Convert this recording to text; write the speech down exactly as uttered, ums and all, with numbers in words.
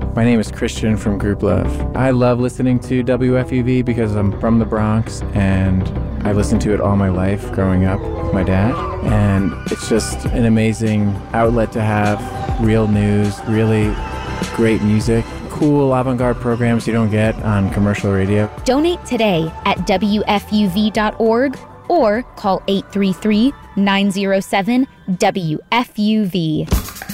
My name is Christian from Group Love. I love listening to W F U V because I'm from the Bronx and I listened to it all my life growing up with my dad. And it's just an amazing outlet to have real news, really great music, cool avant-garde programs you don't get on commercial radio. Donate today at W F U V dot org or call eight three three, nine zero seven, W F U V.